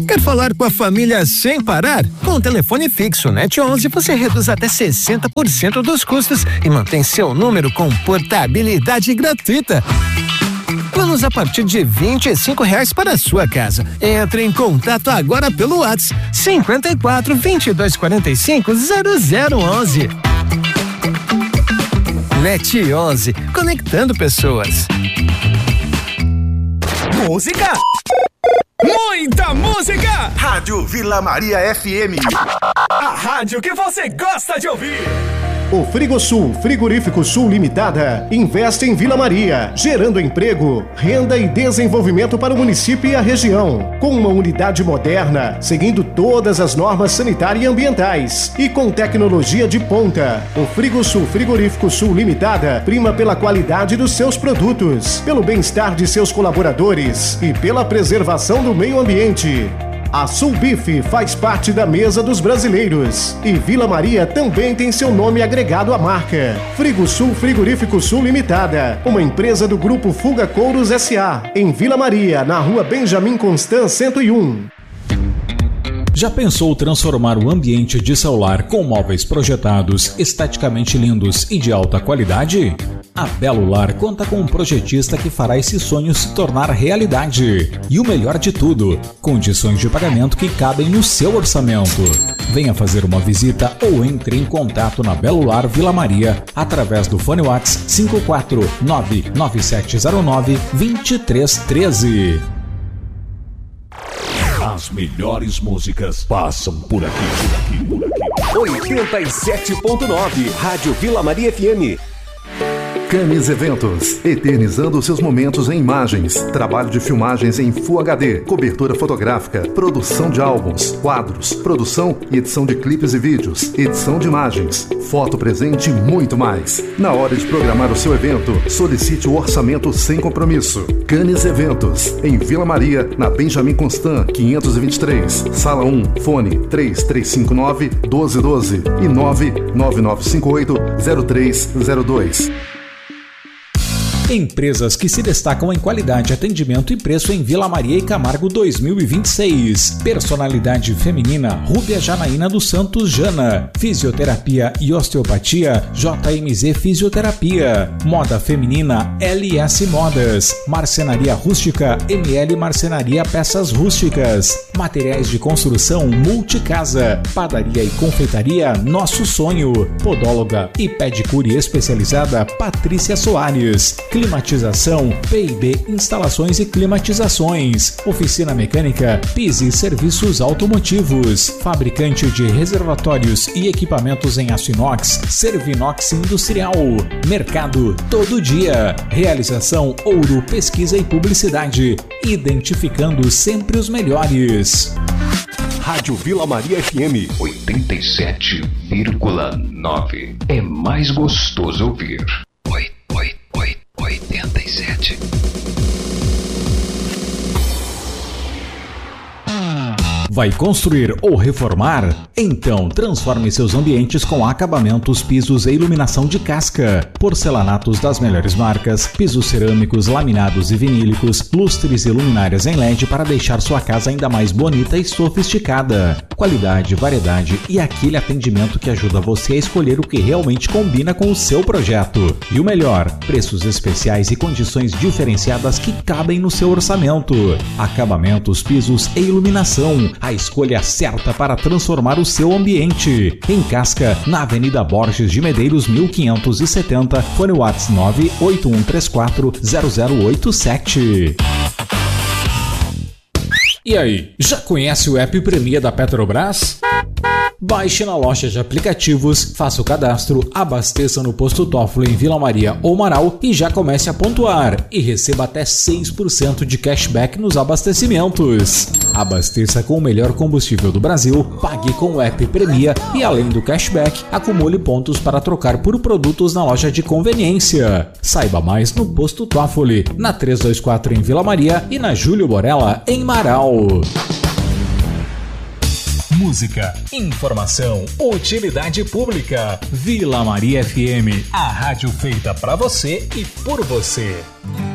Quer falar com a família sem parar? Com o telefone fixo NET 11 você reduz até 60% dos custos e mantém seu número com portabilidade gratuita. Planos a partir de R$25 para a sua casa. Entre em contato agora pelo WhatsApp 54 22 45 0011. NET 11, conectando pessoas. Música? Muita música! Rádio Vila Maria FM. A rádio que você gosta de ouvir. O Frigosul, Frigorífico Sul Limitada, investe em Vila Maria, gerando emprego, renda e desenvolvimento para o município e a região. Com uma unidade moderna, seguindo todas as normas sanitárias e ambientais e com tecnologia de ponta. O Frigosul, Frigorífico Sul Limitada, prima pela qualidade dos seus produtos, pelo bem-estar de seus colaboradores e pela preservação do meio ambiente. A Sulbif faz parte da mesa dos brasileiros e Vila Maria também tem seu nome agregado à marca. Frigosul Frigorífico Sul Limitada, uma empresa do grupo Fuga Couros S.A. em Vila Maria, na rua Benjamin Constant 101. Já pensou transformar o ambiente de celular com móveis projetados, esteticamente lindos e de alta qualidade? A Belo Lar conta com um projetista que fará esse sonho se tornar realidade. E o melhor de tudo, condições de pagamento que cabem no seu orçamento. Venha fazer uma visita ou entre em contato na Belo Lar Vila Maria através do fone WhatsApp 54997092313. As melhores músicas passam por aqui, por aqui. 87.9 Rádio Vila Maria FM. Camis Eventos, eternizando seus momentos em imagens, trabalho de filmagens em Full HD, cobertura fotográfica, produção de álbuns, quadros, produção e edição de clipes e vídeos, edição de imagens, foto presente e muito mais. Na hora de programar o seu evento, solicite o orçamento sem compromisso. Camis Eventos, em Vila Maria, na Benjamin Constant 523, Sala 1, fone 3359-1212 e 99958-0302. Empresas que se destacam em qualidade, atendimento e preço em Vila Maria e Camargo 2026. Personalidade feminina, Rúbia Janaína dos Santos Jana. Fisioterapia e osteopatia, JMZ Fisioterapia. Moda feminina, LS Modas. Marcenaria rústica, ML Marcenaria Peças Rústicas. Materiais de construção, Multicasa. Padaria e confeitaria, Nosso Sonho. Podóloga e pedicure especializada, Patrícia Soares. Climatização, P&B Instalações e Climatizações. Oficina Mecânica, Pise Serviços Automotivos. Fabricante de reservatórios e equipamentos em aço inox, Servinox Industrial. Mercado Todo Dia. Realização Ouro Pesquisa e Publicidade. Identificando sempre os melhores. Rádio Vila Maria FM 87,9. É mais gostoso ouvir. 87. Vai construir ou reformar? Então transforme seus ambientes com acabamentos, pisos e iluminação de casca. Porcelanatos das melhores marcas, pisos cerâmicos, laminados e vinílicos, lustres e luminárias em LED para deixar sua casa ainda mais bonita e sofisticada. Qualidade, variedade e aquele atendimento que ajuda você a escolher o que realmente combina com o seu projeto. E o melhor, preços especiais e condições diferenciadas que cabem no seu orçamento. Acabamentos, pisos e iluminação. A escolha certa para transformar o seu ambiente. Em Casca, na Avenida Borges de Medeiros 1570, fone WhatsApp 981340087. E aí, já conhece o app Premia da Petrobras? Baixe na loja de aplicativos, faça o cadastro, abasteça no posto Toffoli em Vila Maria ou Marau e já comece a pontuar e receba até 6% de cashback nos abastecimentos. Abasteça com o melhor combustível do Brasil, pague com o app Premia e além do cashback, acumule pontos para trocar por produtos na loja de conveniência. Saiba mais no posto Toffoli, na 324 em Vila Maria e na Júlio Borella em Marau. Música, informação, utilidade pública. Vila Maria FM, a rádio feita pra você e por você.